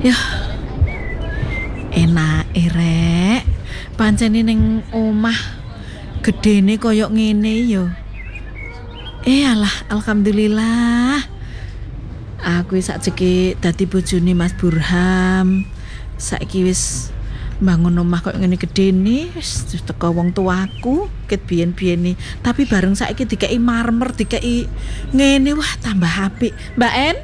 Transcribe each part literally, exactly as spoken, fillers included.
Yah, enake rek. Pancene ning omah gedene koyo ngene yo. Eh alah, alhamdulillah. Aku sakjeke dadi bojone Mas Burham. Saiki wis bangun omah koyo ngene gedene, wis teko wong tuaku ket biyen-biyene. Tapi bareng saiki dikeki marmer, dikeki ngene, wah tambah apik. Mbak En?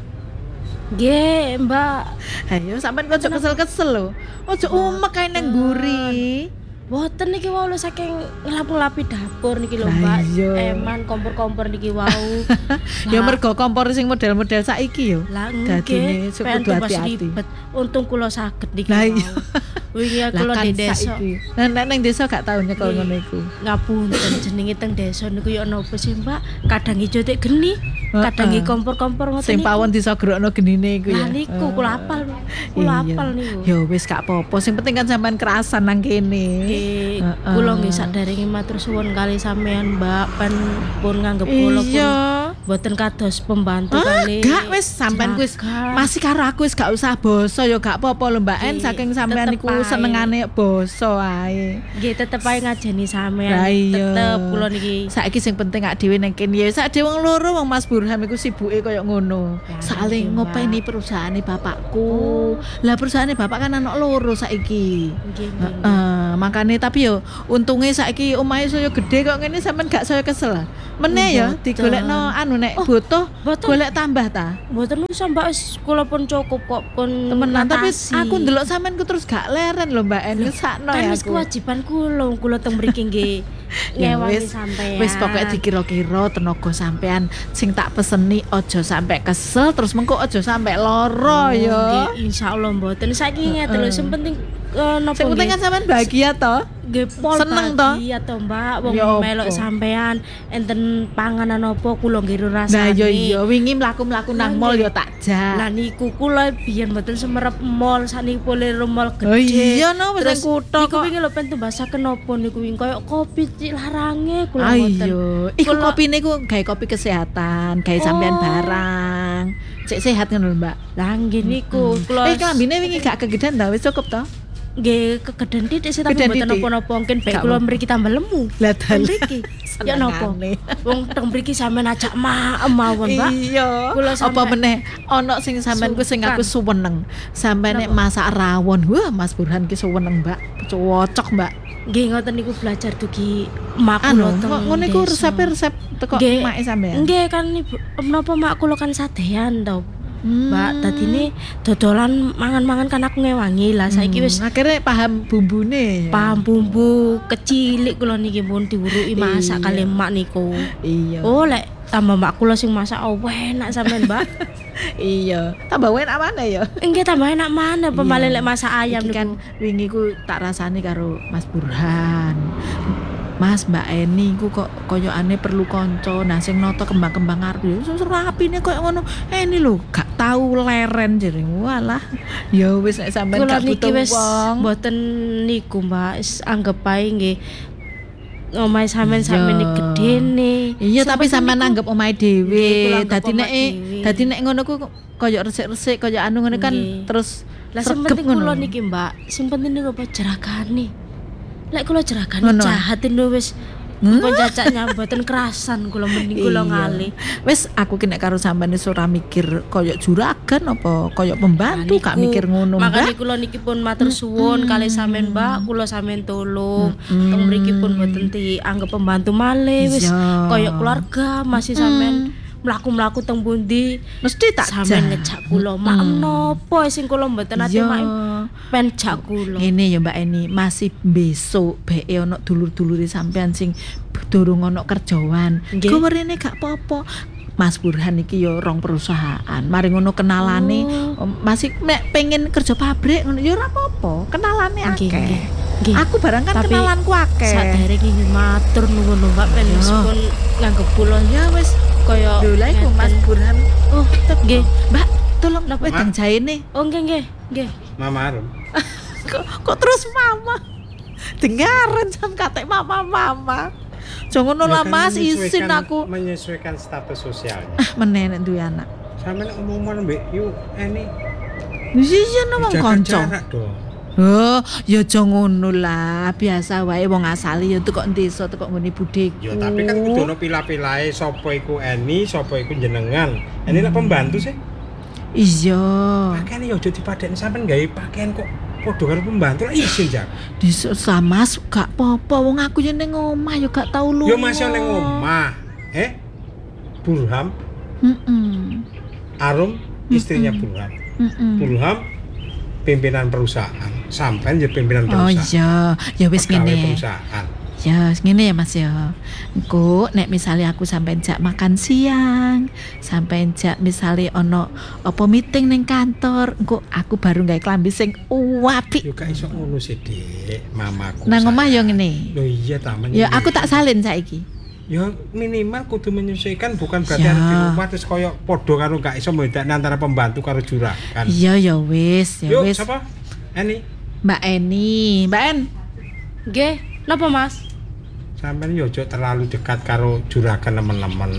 Nggih, Mbak. Ayo sampean kok kesel-kesel lho. Ojo umek kae nang mburi. Boten niki wau lho saking ngelap-ngelapi dapur niki lho, Lah Mbak. iya. Eman kompor-kompor niki wau. Ya mergo kompor sing model-model saiki yo. Lah Dadine nggih, kudu hati-hati. Untung kula saged niki Lah wau. iya. Wingi kula di desa. Nah, nek ning desa gak tau nyekel ngono iku. Ngapunten jenenge teng desa niku ya napa sih, Mbak? Kadang ijo tek geni, kadang iki kompor-kompor ngoten sing pawon disogrokno genine iku ya. Lah niku kula apal. Kula apal niku. Ya wis gak apa-apa, sing penting kan sampean kerasan nang kene. Eh, kula nggih saderenge matur suwun kali sampean, Mbak, pen pun nganggep kula pun mboten kados pembantu kali. Gak wis sampean wis masih karo aku wis gak usah basa ya gak apa-apa lho Mbak En, saking sampean niku senengane basa ae. Nggih tetep ae ngajeni sampean. Tetep kula niki. Saiki sing penting ak dhewe nang kene ya sak dhewe wong loro wong Mas Burham iku sibuke koyo ngono. Saling ngopeni perusahaane bapakku. Lah perusahaane bapak kan anak loro saiki. Nggih. Heeh, makane tapi yo untunge saiki omahe saya gede kok ngene sampean gak saya kesel. Meneh ya digolekno anu nek butuh golek tambah ta. Mboten usah Mbak, kula pun cukup kok pun temenan tapi aku ndelok sampean ku terus gak leren lho Mbak En sakno ya. Kan wis kewajiban kula, kula teng mriki nggih ngewangi sampean. Wis pokoke dikira-kira tenaga sampean sing tak peseni aja sampe kesel terus mengko aja sampe lara ya. Nggih insyaallah mboten. Saiki ngeten lho sing penting napa sing penting kan sampean bahagia to. Nggih pol seneng to. Iya to Mbak, wong melok sampean enten panganan apa kula nggih rasane. Lah yo iya wingi mlaku-mlaku nang mall yo tak jak. Lah niku kula biyen mboten semerep mall, sakniki pole mall gede. Oh iya no wis nang kutha kok. Niku wingi lho pen tumbasaken napa niku wingi koyo kopi cik larange kula mboten. Ayo, iku kopine ku gawe kopi kesehatan, gawe sampean barang. Cek sehat ngono Mbak. Lah nggih niku kula. Eh klambine wingi gak kegedean ta wis cukup to? Nggih kegeden titik sih tapi mboten napa-napa mungkin baik kula mriki tambah lemu. Lah mriki. Ya napa? Wong teng mriki sampean ajak maem mawon, Mbak. Iya. Apa meneh ana sing sampean ku sing aku suweneng. Sampeyan nek masak rawon, wah Mas Burhan ki suweneng, Mbak. Cocok, Mbak. Nggih ngoten niku belajar dugi mak kula teng. Ngono niku resep-resep teko make sampean. Nggih kan Ibu, menapa mak kula kan sadean to. Hmm. Mbak, dadine dodolan mangan-mangan kan aku ngewangi lah saiki wis hmm. akhirnya paham bumbune. Paham bumbu kecilik kula niki pun diuruki masak kali mak niku. Iya. Oh lek tambah mak kula sing masak oh enak sampean, Mbak. Iya, tambah enak mana ya? Nggih tambah enak mana pemale lek masak ayam niku. Kan wingi ku tak rasani karo Mas Burhan. Mas Mbak Eni ku kok koyokane perlu kanca. Nah sing nata kembang-kembang arep yo rapine koyo ngono. Eni lho gak tau leren jere. Walah. Ya wis nek sampean gak butuh wong. Mboten niku Mbak, wis anggap ae nggih. Omahe sampean sampeyan gedene. Iya tapi sampean anggap omahe dhewe. Dadi nek dadi nek ngono ku koyo resik-resik koyo anu ngono kan terus lah sing penting kula niki Mbak, sing penting niku apa jeragane. Lek kula jeragane jahatin lho wis pun cacaknya mboten kerasan kula mending kula ngalih. Wis aku ki nek karo sampean wis ora mikir koyo juragan apa koyo pembantu gak mikir ngono Mbak. Makane kula niki pun matur suwun kali sampean Mbak, kula sampean tulung. Teng mriki pun mboten dianggep pembantu malih wis koyo keluarga masih sampean mlaku-mlaku teng pundi mesti tak sampean ngejak kula mak napa sing kula mboten ate mak pen jak kula. Ngene ya Mbak Eni, masih besok beke ana dulur-dulure sampean sing durung ana kerjaan. Kuwerene gak apa-apa. Mas Burhan iki ya rong perusahaan. Mari ngono kenalane oh. masih mek pengen kerja pabrik ngono ya ora apa-apa. Kenalane akeh. Aku barang kan tapi kenalanku akeh. Sadere iki matur nuwun lho Mbak ben pun nganggep kula ya wis kaya lho lha iku Mas Burhan. Oh, tetep nggih. Mbak, tolong napa wedang jaene? Oh, nggih nggih, nggih. Mama Arum. kok, kok terus mama? Dengaran jam katek mama-mama. Jangan nolak ya, Mas isin aku menyesuaikan status sosialnya. Ah, meneh nek duwe anak. Sampeyan umuman mbek yu Eni. Iya nang Jaga kanca. jarak dong. Oh, ya aja ngono lah. Biasa wae wong asali ya teko desa, teko nggone budheku. Ya tapi kan kudu ono pilah-pilahe sapa iku Eni, sapa iku jenengan. Eni lek pembantu sih. Iya. Pakaian ya aja dipadani sampean gawe pakaian kok padha karo pembantu lah isin jak. Disuk sama gak apa-apa wong aku ya ning omah ya gak tau lunga. Yo masih ning omah. Eh? Burham, Heeh. Arum istrinya Burham. Heeh. Burham pimpinan perusahaan. Sampean ya pimpinan Oh perusahaan. iya, ya wis Pegawai ngene. perusahaan. Ya, ngene ya Mas ya. Engko nek misalnya aku sampean jak makan siang, sampean jak misale ono apa meeting ning kantor, engko aku baru gawe klambi sing apik. Yo gak iso ngono sih, Dik. Mamaku. Nang omah sayang. yo ngene. Loh iya taman. Ya aku tak salin saiki. Ya minimal kudu menyesuaikan bukan berarti Ya. ada di rumah terus koyo podo karo gak iso mbedakne antara pembantu karo juragan. Iya ya wis, ya Yuk, wis. siapa? Eni. Mbak Eni, Mbak En. Nggih, napa Mas? Sampeyan yo aja terlalu dekat karo juragan teman-teman.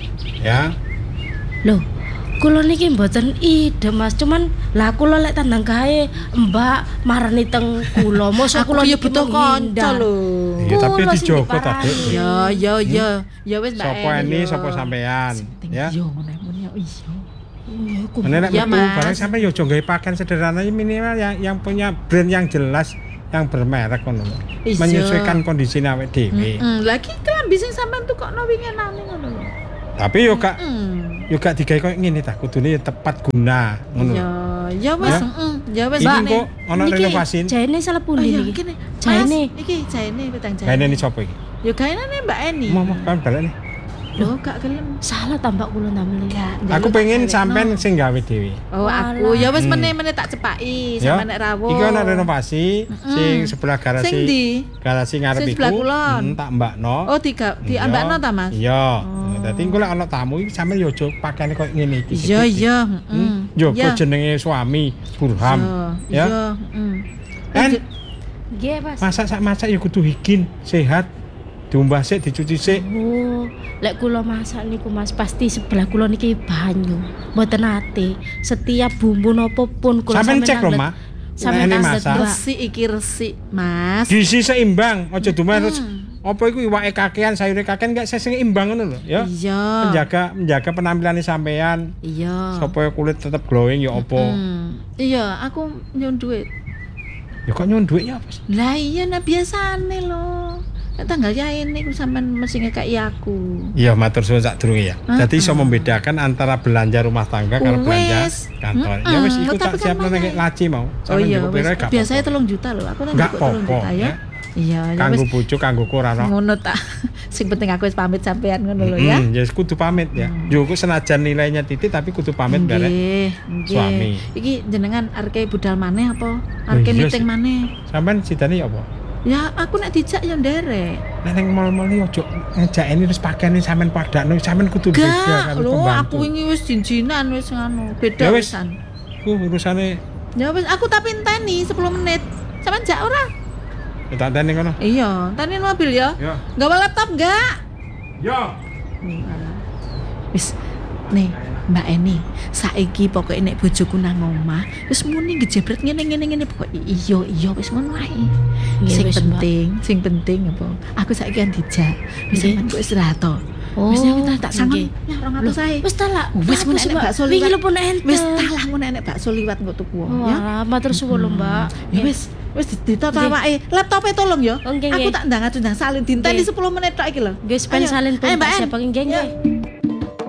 Ya. Loh, kula niki mboten ide Mas, cuman lah kula lek tandang gawe Mbak marani teng kula, mosok Aku kula ya niki butuh kanca menghindar. lho. Iya tapi Kula sing dijogo diparani. tadi. Ya, ya, ya. Ya wis Mbak Sopo En. Eni, ya. sopo sampean, ya. Yo ngono ngono ya iya. Iya, ku- Nek nek Ya, metu Mas. barang sampeyan yo aja gawe pakaian sederhana minimal yang yang punya brand yang jelas, yang bermerek ngono. Iya. Menyesuaikan kondisi awake dhewe. Heeh, lagi klambi sing sampean tukokno winginane ngono lho. Tapi yo gak Heeh. yo gak digawe koyo ngene ta, kudune tepat guna ngono. Ya, ya wis, Ya. heeh. Ya wis Iki Mbak kok ono Niki renovasi. jaine salah Oh pundi iya, niki? gini. Jaine. Mas, iki jaine petang jaine. Gaene ni sapa iki? Ya gaene Mbak Eni. Mau mau kan balik nih. Loh, gak gelem. Salah tambak kula ndamel. Aku pengen sampean sing gawe dhewe. Oh, aku ya wis Hmm. meneh-meneh tak cepaki Ya. sampe nek rawuh. Iki ono renovasi sing sebelah garasi. Sing ndi? Garasi ngarep Sing iku. sebelah kulon. Hmm, tak mbakno. Oh, tiga di Iya. ambakno ta, Mas? Iya. Oh. Dadi engko lek ono tamu iki sampean yo aja pakaiane koyo ngene iki. Iya, iya, heeh. Hmm. Yo kok jenenge suami Burham. Iya, Ya. heeh. Kan Nggih, Mas. masak sak masak ya kudu higien, sehat. Diumbah sik, dicuci sik. Oh, lek kula masak niku Mas pasti sebelah kula niki banyu. Mboten ate. Setiap bumbu napa pun kula Sampeyan cek lho, anglet- Mak. sampeyan Nek ini anglet masak. mbak. Resik iki resik, Mas. Gizi seimbang, aja dumen terus apa iku iwake kakean, sayure kakean gak seimbang ngono lho, ya. Iya. Menjaga menjaga penampilan sampean Iya. supaya kulit tetap glowing ya apa. Hmm. Iya, aku nyun duit. Ya kok nyuwun duit ya apa? sih? Lah iya nah biasane lho. Nek tanggal ya ini ku sampean mesti ngekaki aku. Iya matur suwun sadurunge ya. Heeh. Jadi iso membedakan antara belanja rumah tangga karo belanja Wes. kantor. Ya Heeh. wis iku Oh, tapi tak kan siapno nek mana? laci mau. Oh Sampeyan iya, cukup wis. piro gak Biasanya apa-apa. telung juta lho. Aku nang Gak cukup telung apa-apa, juta ya. ya. Iya, ya Kanggo wis. bojo kanggo ora. Ngono ta. Sing penting aku wis pamit sampean ngono lho ya. Hmm, ya wis kudu pamit ya. Yo kok senajan nilainya titik tapi kudu pamit bareng. Nggih, nggih. suami. Iki jenengan areke budal maneh apa? Areke Oh, iya meeting sih. maneh? Sampeyan sidane ya apa? Ya aku nek dijak ya nderek. Nek ning mall-mall iki ojo ngejak ini terus pakaiane sampean padakno, sampean kudu beda Gak, karo lho pembantu. aku wingi wis jinjinan wis ngono. Ya Beda wis. wisan. Ku urusane Ya wis aku tak pinteni sepuluh menit. Sampeyan jak ora? ya tak teni kono. Iya, tani mobil ya. Ya. Gawa laptop enggak? Ya. Wis nih Mbak Eni, saiki pokoke nek bojoku nang omah, wis muni ngejebret ngene ngene ngene pokoke iya iya wis ngono ae. Nggih, Sing wis, Mbak. penting, sing penting apa? Aku saiki kan dijak. Wis Nggih. sampean kok istirahat to. Oh, Wis ya kita tak sangon. nggih. Ya rong atus ae. Wis ta lah. Wis ngono enek bakso liwat. Wingi lho pun enten. Wis talah ngono enek bakso liwat engko tuku Oh, ya. alah, matur suwun lho, Mbak. Ya wis, wis ditata Nggih. awake. Laptope tolong ya. Oh, nggih, Aku nggih. tak ndang ndang salin dinteni Nggih. sepuluh menit tok iki lho. Nggih, sepen Ayo. salin pun Ayo, Mbak tak En. siap nggih Ya. nggih.